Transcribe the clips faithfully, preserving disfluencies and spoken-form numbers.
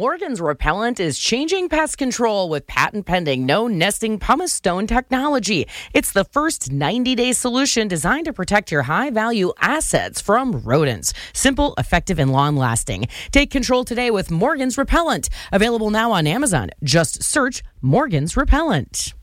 Morgan's Repellent is changing pest control with patent-pending no-nesting pumice stone technology. It's the first ninety-day solution designed to protect your high-value assets from rodents. Simple, effective, and long-lasting. Take control today with Morgan's Repellent. Available now on Amazon. Just search Morgan's Repellent.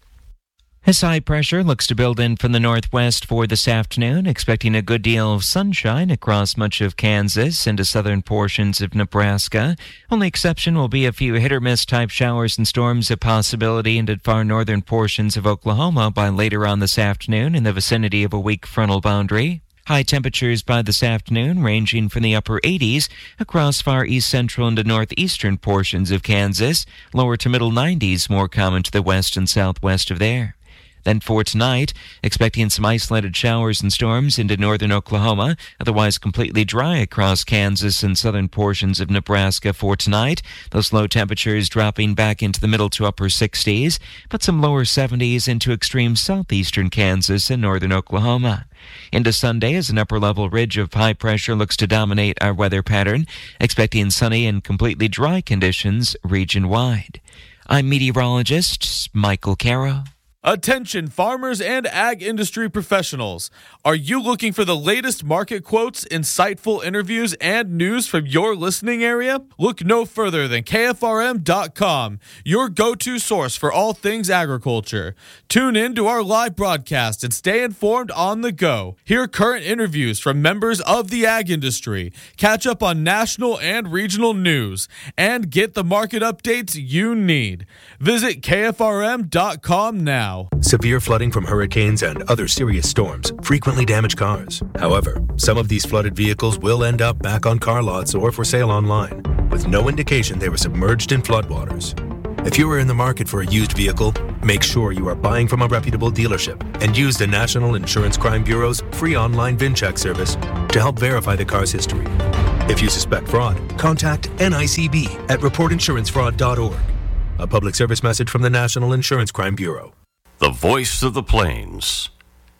As high pressure looks to build in from the northwest for this afternoon, expecting a good deal of sunshine across much of Kansas into southern portions of Nebraska. Only exception will be a few hit-or-miss type showers and storms, a possibility into far northern portions of Oklahoma by later on this afternoon in the vicinity of a weak frontal boundary. High temperatures by this afternoon ranging from the upper eighties across far east central into northeastern portions of Kansas. Lower to middle nineties more common to the west and southwest of there. Then for tonight, expecting some isolated showers and storms into northern Oklahoma, otherwise completely dry across Kansas and southern portions of Nebraska for tonight. Those low temperatures dropping back into the middle to upper sixties, but some lower seventies into extreme southeastern Kansas and northern Oklahoma. Into Sunday, as an upper-level ridge of high pressure looks to dominate our weather pattern, expecting sunny and completely dry conditions region-wide. I'm meteorologist Michael Caro. Attention farmers and ag industry professionals. Are you looking for the latest market quotes, insightful interviews, and news from your listening area? Look no further than K F R M dot com, your go-to source for all things agriculture. Tune in to our live broadcast and stay informed on the go. Hear current interviews from members of the ag industry, catch up on national and regional news, and get the market updates you need. Visit K F R M dot com now. Severe flooding from hurricanes and other serious storms frequently damage cars. However, some of these flooded vehicles will end up back on car lots or for sale online, with no indication they were submerged in floodwaters. If you are in the market for a used vehicle, make sure you are buying from a reputable dealership and use the National Insurance Crime Bureau's free online VIN check service to help verify the car's history. If you suspect fraud, contact N I C B at report insurance fraud dot org. A public service message from the National Insurance Crime Bureau. The voice of the plains.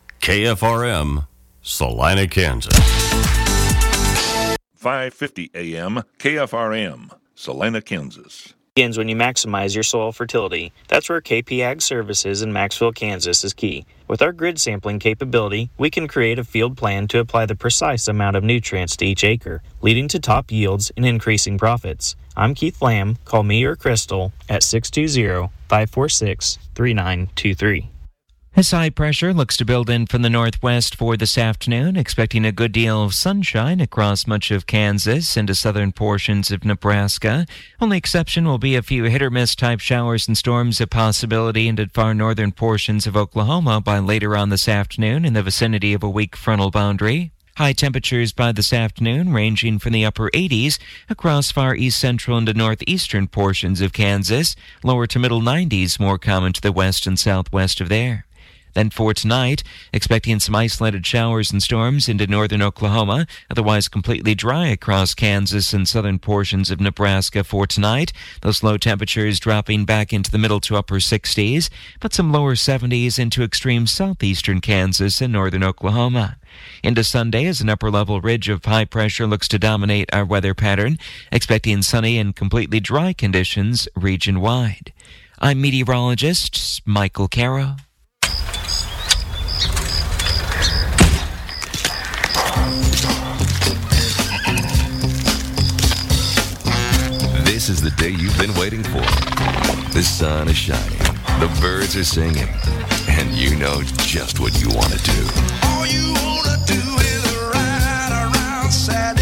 K F R M, Salina, Kansas. five fifty A M, K F R M, Salina, Kansas. Begins when you maximize your soil fertility. That's where K P Ag Services in Maxville, Kansas is key. With our grid sampling capability, we can create a field plan to apply the precise amount of nutrients to each acre, leading to top yields and increasing profits. I'm Keith Lamb. Call me or Crystal at six two zero, five four six, three nine two three. As high pressure looks to build in from the northwest for this afternoon, expecting a good deal of sunshine across much of Kansas into southern portions of Nebraska. Only exception will be a few hit-or-miss type showers and storms, a possibility into far northern portions of Oklahoma by later on this afternoon in the vicinity of a weak frontal boundary. High temperatures by this afternoon ranging from the upper eighties across far east central into northeastern portions of Kansas. Lower to middle nineties more common to the west and southwest of there. Then for tonight, expecting some isolated showers and storms into northern Oklahoma, otherwise completely dry across Kansas and southern portions of Nebraska for tonight. Those low temperatures dropping back into the middle to upper sixties, but some lower seventies into extreme southeastern Kansas and northern Oklahoma. Into Sunday, as an upper-level ridge of high pressure looks to dominate our weather pattern, expecting sunny and completely dry conditions region-wide. I'm meteorologist Michael Caro. This is the day you've been waiting for. The sun is shining, the birds are singing, and you know just what you want to do. All you want to do is ride around Saturday.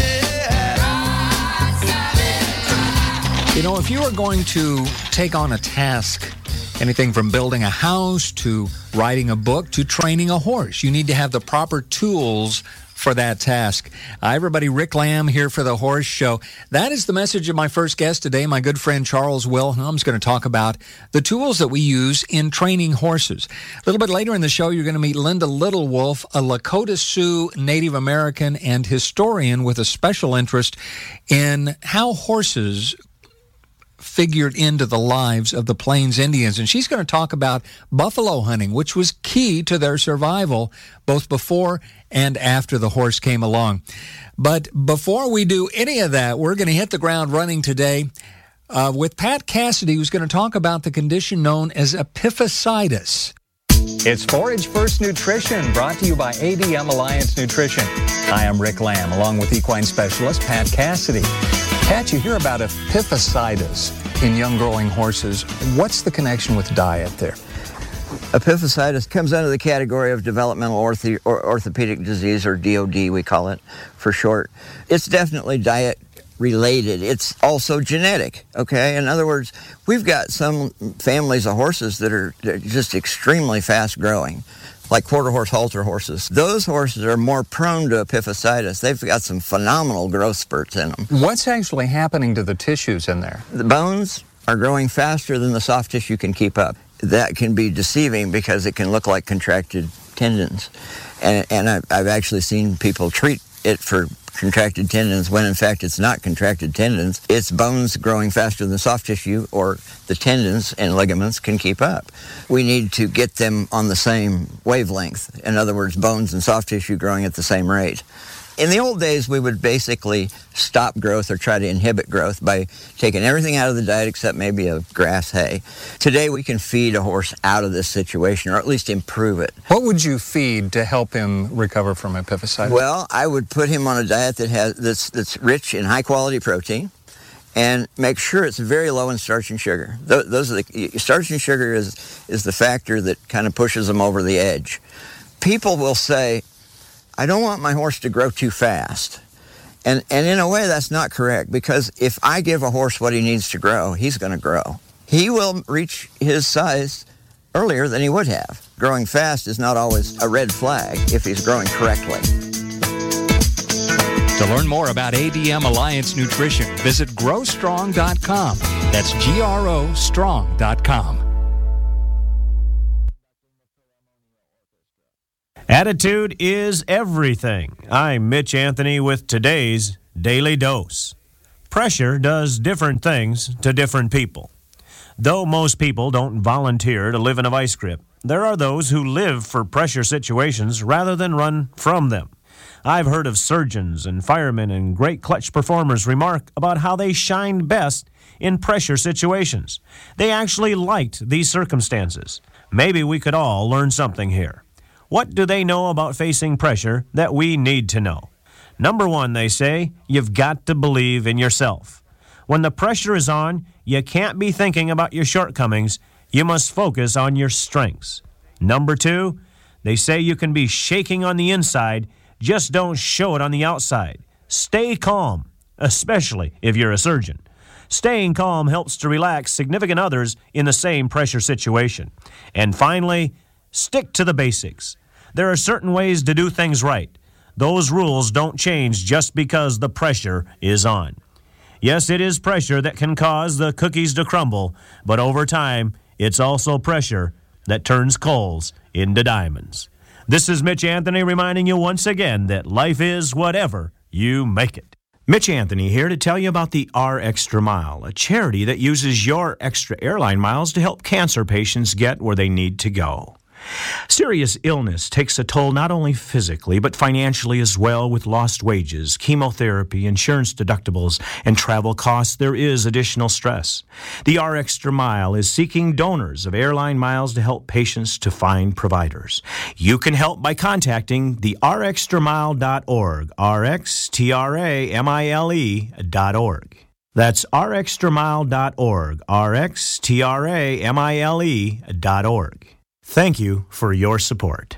You know, if you are going to take on a task, anything from building a house to writing a book to training a horse, you need to have the proper tools for that task. Hi, everybody. Rick Lamb here for the Horse Show. That is the message of my first guest today. My good friend Charles Wilhelm's going to talk about the tools that we use in training horses. A little bit later in the show, you're going to meet Linda Littlewolf, a Lakota Sioux Native American and historian with a special interest in how horses figured into the lives of the Plains Indians. And she's going to talk about buffalo hunting, which was key to their survival both before and after the horse came along. But before we do any of that, we're going to hit the ground running today. uh, with Pat Cassidy, who's going to talk about the condition known as epiphysitis. It's Forage First Nutrition, brought to you by A D M Alliance Nutrition. Hi, I'm Rick Lamb, along with equine specialist Pat Cassidy. Pat, you hear about epiphysitis in young growing horses. What's the connection with diet there? Epiphysitis comes under the category of developmental ortho- or orthopedic disease, or D O D we call it for short. It's definitely diet related. It's also genetic, okay? In other words, we've got some families of horses that are just extremely fast growing, like quarter horse halter horses. Those horses are more prone to epiphysitis. They've got some phenomenal growth spurts in them. What's actually happening to the tissues in there? The bones are growing faster than the soft tissue can keep up. That can be deceiving because it can look like contracted tendons. And, and I've, I've actually seen people treat it for contracted tendons when in fact it's not contracted tendons. It's bones growing faster than soft tissue, or the tendons and ligaments can keep up. We need to get them on the same wavelength. In other words, bones and soft tissue growing at the same rate. In the old days, we would basically stop growth or try to inhibit growth by taking everything out of the diet except maybe a grass hay. Today, we can feed a horse out of this situation, or at least improve it. What would you feed to help him recover from epiphysitis? Well, I would put him on a diet that has that's, that's rich in high-quality protein, and make sure it's very low in starch and sugar. Th- those are the starch and sugar is is the factor that kind of pushes them over the edge. People will say, I don't want my horse to grow too fast. And and in a way, that's not correct, because if I give a horse what he needs to grow, he's going to grow. He will reach his size earlier than he would have. Growing fast is not always a red flag if he's growing correctly. To learn more about A D M Alliance Nutrition, visit grow strong dot com. That's G R O strong dot com. Attitude is everything. I'm Mitch Anthony with today's Daily Dose. Pressure does different things to different people. Though most people don't volunteer to live in a vice grip, there are those who live for pressure situations rather than run from them. I've heard of surgeons and firemen and great clutch performers remark about how they shined best in pressure situations. They actually liked these circumstances. Maybe we could all learn something here. What do they know about facing pressure that we need to know? Number one, they say, you've got to believe in yourself. When the pressure is on, you can't be thinking about your shortcomings. You must focus on your strengths. Number two, they say you can be shaking on the inside, just don't show it on the outside. Stay calm, especially if you're a surgeon. Staying calm helps to relax significant others in the same pressure situation. And finally, stick to the basics. There are certain ways to do things right. Those rules don't change just because the pressure is on. Yes, it is pressure that can cause the cookies to crumble, but over time, it's also pressure that turns coals into diamonds. This is Mitch Anthony reminding you once again that life is whatever you make it. Mitch Anthony here to tell you about the R Extra Mile, a charity that uses your extra airline miles to help cancer patients get where they need to go. Serious illness takes a toll not only physically, but financially as well, with lost wages, chemotherapy, insurance deductibles, and travel costs. There is additional stress. The R Extra Mile is seeking donors of airline miles to help patients to find providers. You can help by contacting the r extra mile dot org, R X T R A M I L E dot org. That's r extra mile dot org, R X T R A M I L E dot org. Thank you for your support.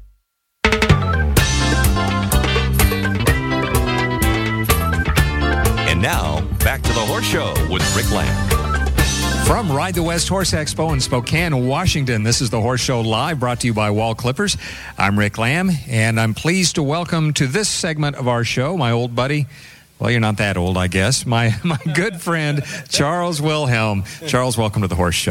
And now, back to the Horse Show with Rick Lamb. From Ride the West Horse Expo in Spokane, Washington, this is the Horse Show Live, brought to you by Wall Clippers. I'm Rick Lamb, and I'm pleased to welcome to this segment of our show my old buddy, well, you're not that old, I guess, my, my good friend, Charles Wilhelm. Charles, welcome to the Horse Show.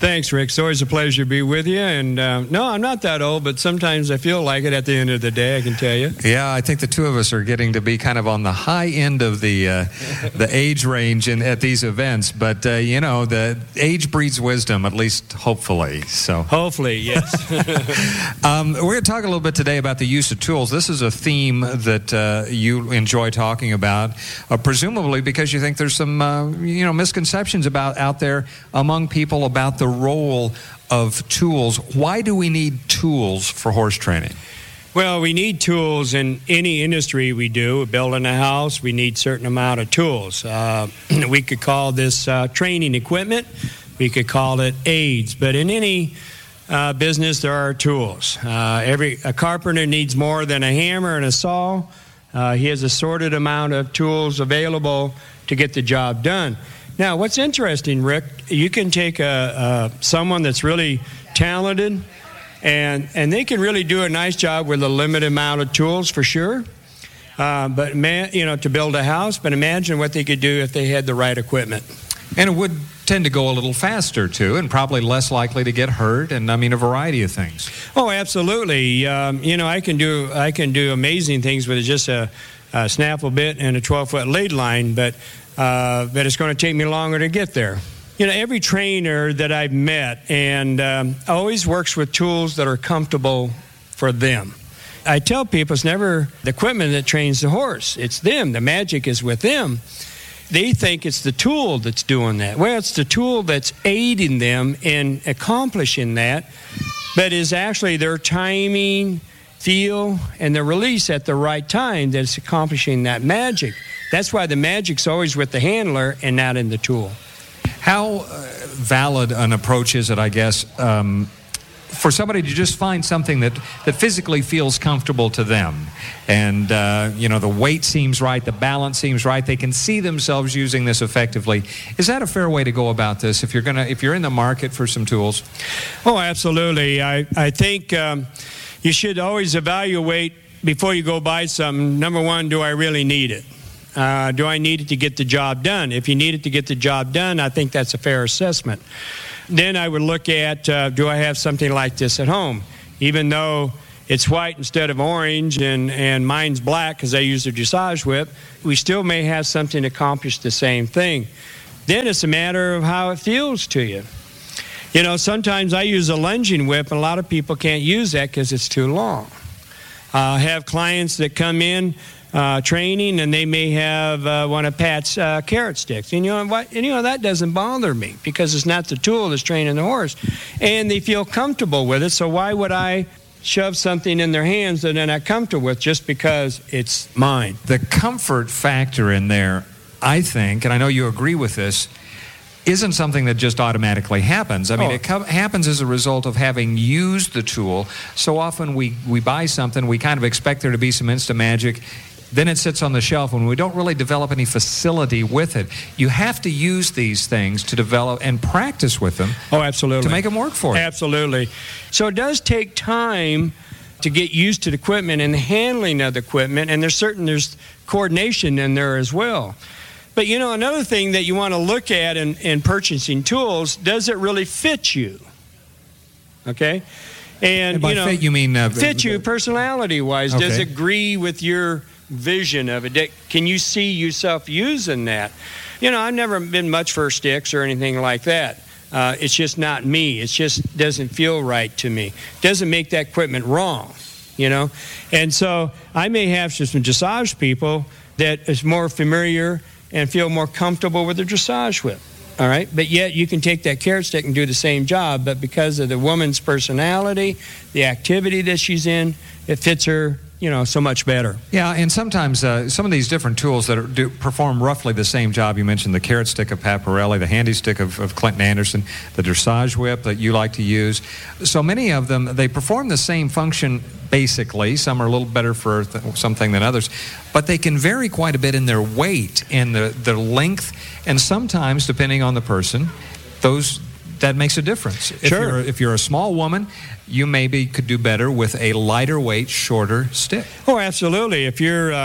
Thanks, Rick. It's always a pleasure to be with you. And uh, no, I'm not that old, but sometimes I feel like it at the end of the day, I can tell you. Yeah, I think the two of us are getting to be kind of on the high end of the uh, the age range in, at these events. But, uh, you know, the age breeds wisdom, at least hopefully. So Hopefully, yes. um, we're going to talk a little bit today about the use of tools. This is a theme that uh, you enjoy talking about, uh, presumably because you think there's some, uh, you know, misconceptions about out there among people about the role of tools. Why do we need tools for horse training? Well, we need tools in any industry we do. Building a house, we need a certain amount of tools. Uh, we could call this uh, training equipment. We could call it aids. But in any uh, business, there are tools. Uh, every a carpenter needs more than a hammer and a saw. Uh, he has a sorted amount of tools available to get the job done. Now, what's interesting, Rick, you can take a, a someone that's really talented, and and they can really do a nice job with a limited amount of tools, for sure. Uh, but man, you know, to build a house. But imagine what they could do if they had the right equipment. And it would tend to go a little faster too, and probably less likely to get hurt. And I mean, a variety of things. Oh, absolutely. Um, you know, I can do I can do amazing things with just a, a snaffle bit and a twelve foot lead line, but. Uh, but it's going to take me longer to get there. You know, every trainer that I've met and um, always works with tools that are comfortable for them. I tell people it's never the equipment that trains the horse. It's them. The magic is with them. They think it's the tool that's doing that. Well, it's the tool that's aiding them in accomplishing that, but is actually their timing, feel, and the release at the right time that's accomplishing that magic. That's why the magic's always with the handler and not in the tool. How uh, valid an approach is it, I guess, um, for somebody to just find something that, that physically feels comfortable to them? And, uh, you know, the weight seems right, the balance seems right, they can see themselves using this effectively. Is that a fair way to go about this if you're gonna, if you're in the market for some tools? Oh, absolutely. I, I think um, you should always evaluate before you go buy something. Number one, do I really need it? Uh, do I need it to get the job done? If you need it to get the job done, I think that's a fair assessment. Then I would look at, uh, do I have something like this at home? Even though it's white instead of orange and, and mine's black because I use the dressage whip, we still may have something to accomplish the same thing. Then it's a matter of how it feels to you. You know, sometimes I use a lunging whip, and a lot of people can't use that because it's too long. I uh, have clients that come in Uh, training, and they may have uh, one of Pat's uh, carrot sticks. And you know what? And, you know, that doesn't bother me because it's not the tool that's training the horse. And they feel comfortable with it, so why would I shove something in their hands that they're not comfortable with just because it's mine? The comfort factor in there, I think, and I know you agree with this, isn't something that just automatically happens. I mean, Oh. it co- happens as a result of having used the tool. So often we, we buy something, we kind of expect there to be some instant magic. Then it sits on the shelf and we don't really develop any facility with it. You have to use these things to develop and practice with them. Oh, absolutely. To make them work for you. Absolutely. So it does take time to get used to the equipment and the handling of the equipment, and there's certain there's coordination in there as well. But, you know, another thing that you want to look at in, in purchasing tools, does it really fit you? Okay? And, And by you know, fit, you mean... Uh, fit you personality-wise. Does Okay. it agree with your vision of it? Can you see yourself using that? You know, I've never been much for sticks or anything like that. Uh, it's just not me. It just doesn't feel right to me. Doesn't make that equipment wrong, you know? And so I may have some dressage people that is more familiar and feel more comfortable with the dressage whip. All right, but yet you can take that carrot stick and do the same job, but because of the woman's personality, the activity that she's in, it fits her, you know, so much better. Yeah, and sometimes uh, some of these different tools that are, do perform roughly the same job. You mentioned the carrot stick of Pat Pirelli, the handy stick of, of Clinton Anderson, the dressage whip that you like to use. So many of them, they perform the same function basically. Some are a little better for th- something than others, but they can vary quite a bit in their weight and the, their length, and sometimes, depending on the person, those that makes a difference. If Sure. you're, if you're a small woman, you maybe could do better with a lighter weight, shorter stick. Oh, absolutely. If you're uh,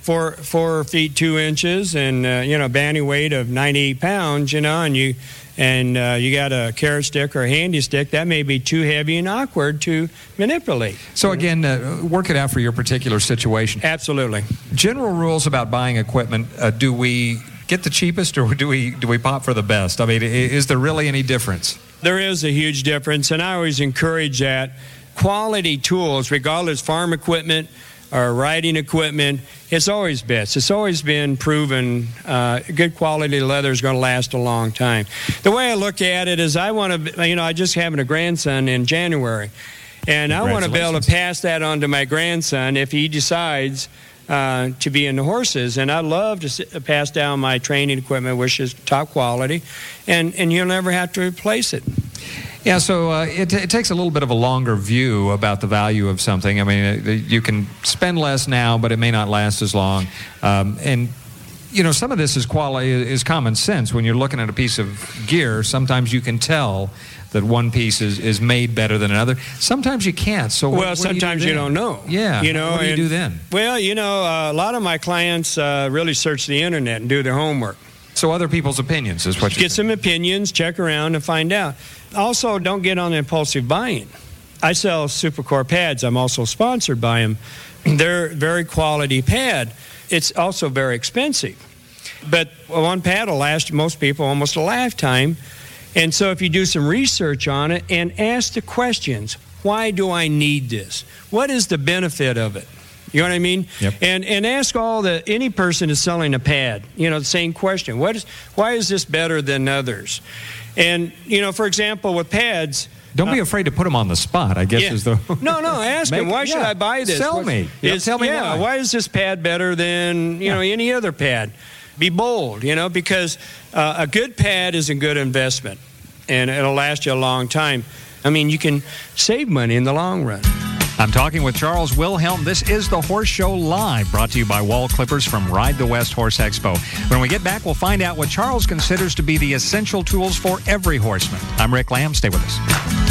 four four feet two inches and uh, you know bandy weight of ninety-eight pounds, you know, and you and uh, you got a carrot stick or a handy stick, that may be too heavy and awkward to manipulate. So again, uh, work it out for your particular situation. Absolutely. General rules about buying equipment: uh, do we get the cheapest, or do we do we pop for the best? I mean, is there really any difference? There is a huge difference, and I always encourage that. Quality tools, regardless farm equipment or riding equipment, it's always best. It's always been proven uh, good quality leather is going to last a long time. The way I look at it is I want to, you know, I just having a grandson in January, and I want to be able to pass that on to my grandson if he decides uh, to be into horses. And I love to sit, pass down my training equipment, which is top quality, and, and you'll never have to replace it. Yeah, so uh, it, it takes a little bit of a longer view about the value of something. I mean, uh, you can spend less now, but it may not last as long. Um, and, you know, some of this is quality, is common sense. When you're looking at a piece of gear, sometimes you can tell that one piece is, is made better than another. Sometimes you can't. So what, well, what sometimes do you, do you don't know. Yeah. You know, what do you and, do then? Well, you know, uh, a lot of my clients uh, really search the internet and do their homework. So other people's opinions is what you get some opinions, check around, and find out. Also, don't get on impulsive buying. I sell Supercore pads. I'm also sponsored by them. They're very quality pad. It's also very expensive. But one pad will last most people almost a lifetime. And so if you do some research on it and ask the questions, why do I need this? What is the benefit of it? You know what I mean? Yep. And and ask all the any person is selling a pad, you know, the same question. What is why is this better than others? And you know, for example, with pads, don't be uh, afraid to put them on the spot, I guess yeah. is the No, no, ask Make, them, why should yeah. I buy this? Sell what, me. Is, Tell me yeah, why. why is this pad better than, you yeah. know, any other pad? Be bold, you know, because uh, a good pad is a good investment and it'll last you a long time. I mean, you can save money in the long run. I'm talking with Charles Wilhelm. This is the Horse Show Live, brought to you by Wall Clippers from Ride the West Horse Expo. When we get back, we'll find out what Charles considers to be the essential tools for every horseman. I'm Rick Lamb. Stay with us.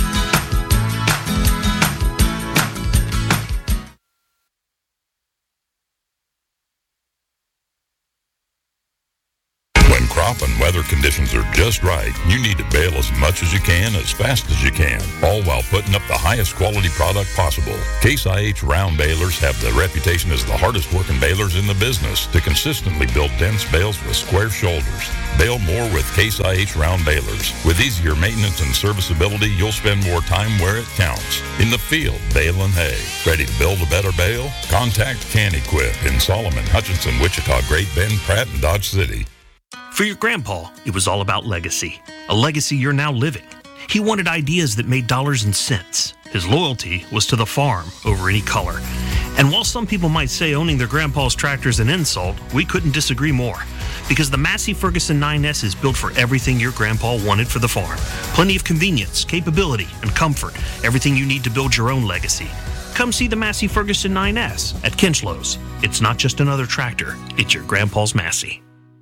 When crop and weather conditions are just right, you need to bale as much as you can, as fast as you can, all while putting up the highest quality product possible. Case I H round balers have the reputation as the hardest working balers in the business to consistently build dense bales with square shoulders. Bale more with Case I H round balers. With easier maintenance and serviceability, you'll spend more time where it counts. In the field, baling hay. Ready to build a better bale? Contact Can-Equip in Solomon, Hutchinson, Wichita, Great Bend, Pratt, and Dodge City. For your grandpa, it was all about legacy. A legacy you're now living. He wanted ideas that made dollars and cents. His loyalty was to the farm over any color. And while some people might say owning their grandpa's tractor is an insult, we couldn't disagree more. Because the Massey Ferguson nine S is built for everything your grandpa wanted for the farm. Plenty of convenience, capability, and comfort. Everything you need to build your own legacy. Come see the Massey Ferguson nine S at Kinchlows. It's not just another tractor, it's your grandpa's Massey.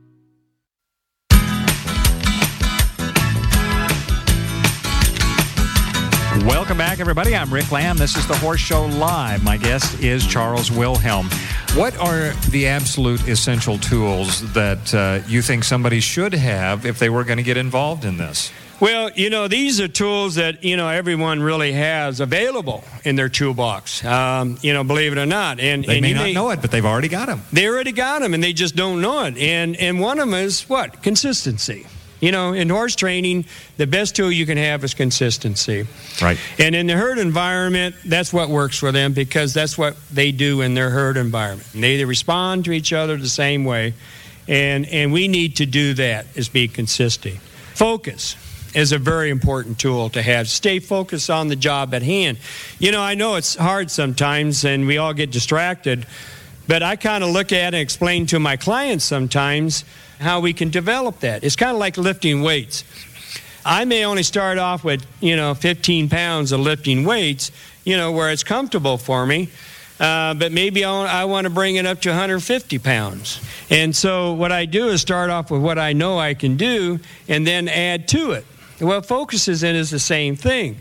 Welcome back, everybody. I'm Rick Lamb. This is the Horse Show Live. My guest is Charles Wilhelm. What are the absolute essential tools that uh, you think somebody should have if they were going to get involved in this? Well, you know, these are tools that, you know, everyone really has available in their toolbox, um, you know, believe it or not. And, they and may you not may, know it, but they've already got them. They already got them, and they just don't know it. And, and one of them is what? Consistency. You know, in horse training, the best tool you can have is consistency. Right. And in the herd environment, that's what works for them because that's what they do in their herd environment. And they, they respond to each other the same way. And, and we need to do that, is be consistent. Focus is a very important tool to have. Stay focused on the job at hand. You know, I know it's hard sometimes and we all get distracted, but I kind of look at and explain to my clients sometimes how we can develop that. It's kind of like lifting weights. I may only start off with, you know, fifteen pounds of lifting weights, you know, where it's comfortable for me. Uh, but maybe I want, I want to bring it up to one hundred fifty pounds. And so what I do is start off with what I know I can do and then add to it. What focuses in is the same thing.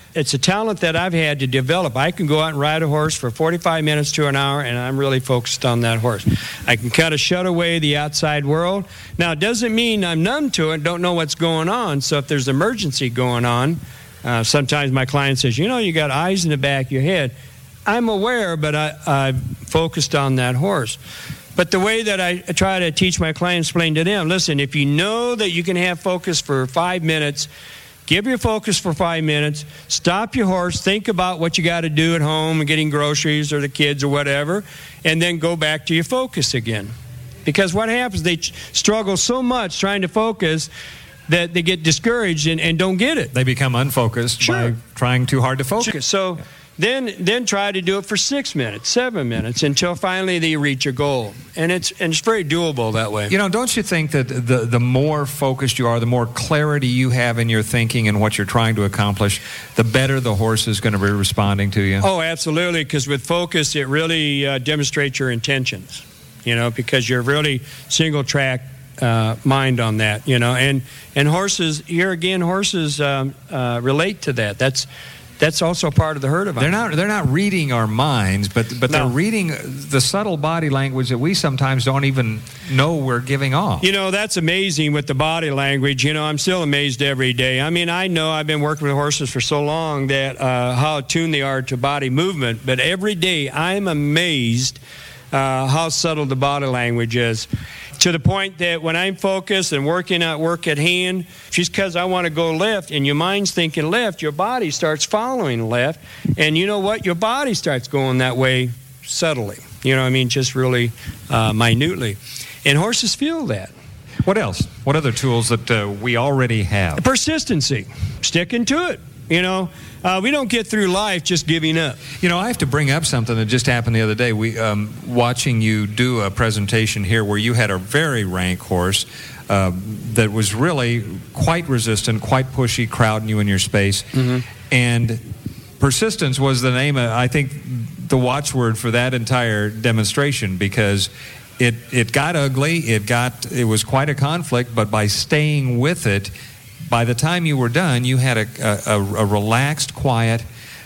it's a talent that I've had to develop. I can go out and ride a horse for forty-five minutes to an hour, and I'm really focused on that horse. I can kind of shut away the outside world. Now, it doesn't mean I'm numb to it, don't know what's going on. So if there's emergency going on, uh, sometimes my client says, you know, you got eyes in the back of your head. I'm aware, but I, I've focused on that horse. But the way that I try to teach my clients, explain to them, listen, if you know that you can have focus for five minutes, give your focus for five minutes, stop your horse, think about what you got to do at home, getting groceries or the kids or whatever, and then go back to your focus again. Because what happens, they struggle so much trying to focus that they get discouraged and, and don't get it. They become unfocused Sure. by trying too hard to focus. So then then try to do it for six minutes, seven minutes, until finally they reach a goal. And it's and it's very doable that way. You know, don't you think that the, the more focused you are, the more clarity you have in your thinking and what you're trying to accomplish, the better the horse is going to be responding to you? Oh, absolutely, because with focus, it really uh, demonstrates your intentions, you know, because you're really single-track uh, mind on that, you know. And, and horses, here again, horses um, uh, relate to that. That's That's also part of the herd of They're not they're not reading our minds, but but No. they're reading the subtle body language that we sometimes don't even know we're giving off. You know, that's amazing with the body language. You know, I'm still amazed every day. I mean, I know I've been working with horses for so long that uh, how attuned they are to body movement, but every day I'm amazed uh, how subtle the body language is. To the point that when I'm focused and working at work at hand, just because I want to go left and your mind's thinking left, your body starts following left. And you know what? Your body starts going that way subtly. You know what I mean? Just really uh, minutely. And horses feel that. What else? What other tools that uh, we already have? Persistency. Sticking to it. You know, uh, we don't get through life just giving up. You know, I have to bring up something that just happened the other day. We um, watching you do a presentation here where you had a very rank horse uh, that was really quite resistant, quite pushy, crowding you in your space. Mm-hmm. And persistence was the name, of, I think, the watchword for that entire demonstration, because it it got ugly, it got it was quite a conflict, but by staying with it, by the time you were done, you had a, a, a relaxed, quiet,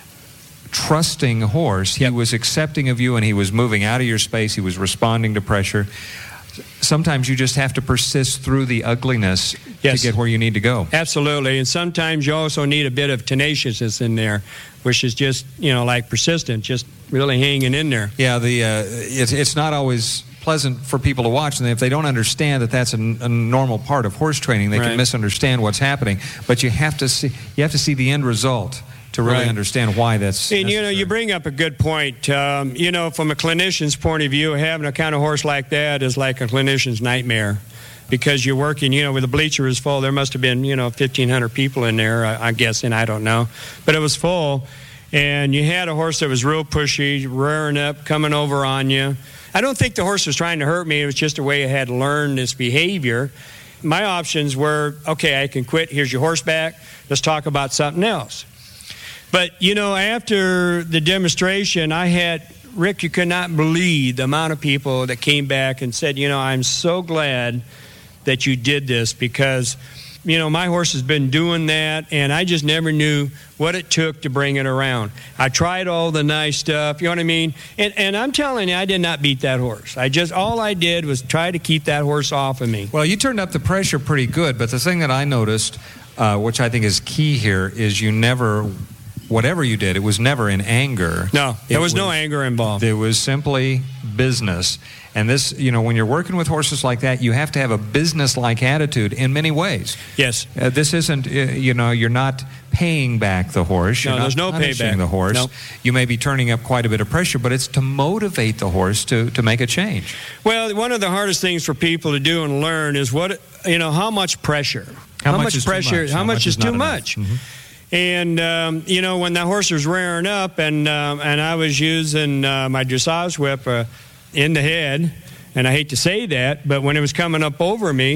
trusting horse. He was accepting of you, and he was moving out of your space. He was responding to pressure. Sometimes you just have to persist through the ugliness Yes. to get where you need to go. Absolutely. And sometimes you also need a bit of tenaciousness in there, which is just, you know, like persistent, just really hanging in there. Yeah, the uh, it's, it's not always pleasant for people to watch, and if they don't understand that that's a, a normal part of horse training, they Right. can misunderstand what's happening. But you have to see you have to see the end result to really Right. understand why that's. And, you know, you bring up a good point. Um, you know, from a clinician's point of view, having a kind of horse like that is like a clinician's nightmare, because you're working, you know, with the bleacher is full. There must have been, you know, fifteen hundred people in there, I, I'm guessing. I don't know. But it was full. And you had a horse that was real pushy, rearing up, coming over on you. I don't think the horse was trying to hurt me. It was just a way I had learned this behavior. My options were, okay, I can quit. Here's your horseback. Let's talk about something else. But, you know, after the demonstration, I had, Rick, you could not believe the amount of people that came back and said, you know, I'm so glad that you did this, because, you know, my horse has been doing that, and I just never knew what it took to bring it around. I tried all the nice stuff, you know what I mean? And, and I'm telling you, I did not beat that horse. I just, all I did was try to keep that horse off of me. Well, you turned up the pressure pretty good, but the thing that I noticed, uh, which I think is key here, is you never, whatever you did, it was never in anger. No, there It was, no anger involved. It was simply business. And this, you know, when you're working with horses like that, you have to have a business-like attitude in many ways. Yes. Uh, this isn't, uh, you know, you're not paying back the horse. You're No, not there's no punishing payback. the horse. Nope. You may be turning up quite a bit of pressure, but it's to motivate the horse to, to make a change. Well, one of the hardest things for people to do and learn is what, you know, how much pressure. How much is too pressure? much? How, How much, much is, is not too enough? much? Mhm. And, um, you know, when that horse was rearing up and um, and I was using uh, my dressage whip uh, in the head, and I hate to say that, but when it was coming up over me,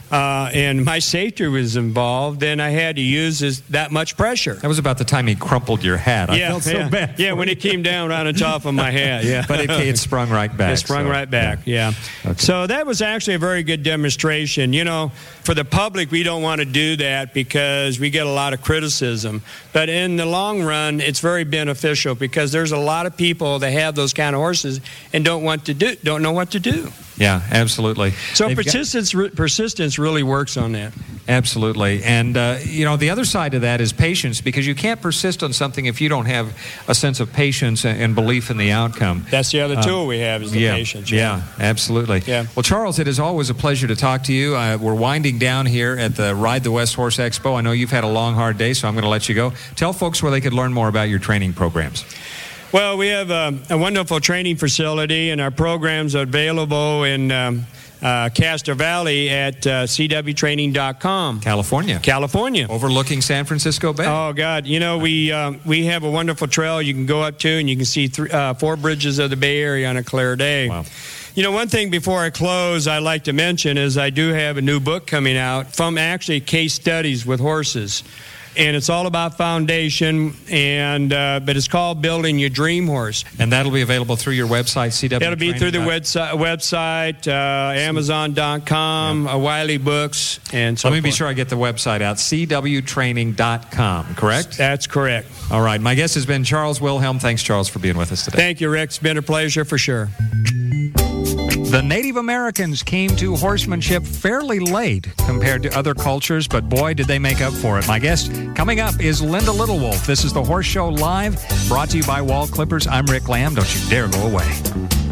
uh, and my safety was involved, then I had to use this, that much pressure. That was about the time he crumpled your hat. I yeah, felt so yeah. bad. Yeah, when it came down right on top of my head. Yeah, but it, it sprung right back. It sprung so, right back. Yeah. yeah. Okay. So that was actually a very good demonstration. You know, for the public, we don't want to do that because we get a lot of criticism. But in the long run, it's very beneficial because there's a lot of people that have those kind of horses and don't want to do, don't know what to do. Yeah, absolutely. So They've persistence, got, re, persistence really works on that. Absolutely. And, uh, you know, the other side of that is patience, because you can't persist on something if you don't have a sense of patience and belief in the outcome. That's the other tool um, we have is the yeah, patience. Yeah, yeah, absolutely. Yeah. Well, Charles, it is always a pleasure to talk to you. Uh, we're winding down here at the Ride the West Horse Expo. I know you've had a long, hard day, so I'm going to let you go. Tell folks where they could learn more about your training programs. Well, we have a, a wonderful training facility, and our programs are available in um, uh, Castro Valley at uh, c w training dot com. California. California. Overlooking San Francisco Bay. Oh, God. You know, we um, we have a wonderful trail you can go up to, and you can see three, uh, four bridges of the Bay Area on a clear day. Wow. You know, one thing before I close I'd like to mention is I do have a new book coming out from actually case studies with horses. And it's all about foundation, and uh, but it's called Building Your Dream Horse. And that'll be available through your website, C W. It'll be through the website, website uh, Amazon dot com, yeah. uh, Wiley Books, and so Let me forth. be sure I get the website out, c w training dot com, correct? That's correct. All right. My guest has been Charles Wilhelm. Thanks, Charles, for being with us today. Thank you, Rick. It's been a pleasure for sure. The Native Americans came to horsemanship fairly late compared to other cultures, but boy, did they make up for it. My guest coming up is Linda Littlewolf. This is the Horse Show Live, brought to you by Wall Clippers. I'm Rick Lamb. Don't you dare go away.